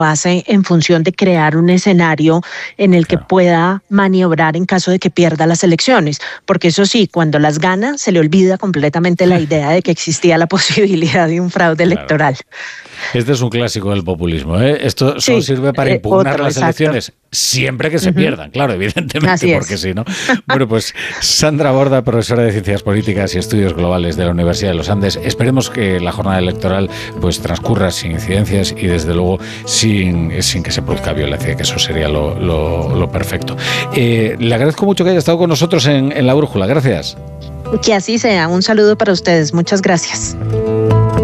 hace en función de crear un escenario en el que pueda maniobrar en caso de que pierda las elecciones, porque eso sí, cuando las gana se le olvida completamente la idea de que existía la posibilidad de un fraude electoral. Este es un clásico del populismo, ¿eh? Esto solo sirve para impugnar las elecciones, siempre que se pierdan, claro, evidentemente, porque si no. Bueno, pues Sandra Borda, profesora de Ciencias Políticas y Estudios Globales de la Universidad de los Andes. Esperemos que la jornada electoral pues transcurra sin incidencias y desde luego sin que se produzca violencia, que eso sería lo perfecto. Le agradezco mucho que haya estado con nosotros en La Brújula. Gracias. Que así sea. Un saludo para ustedes. Muchas gracias.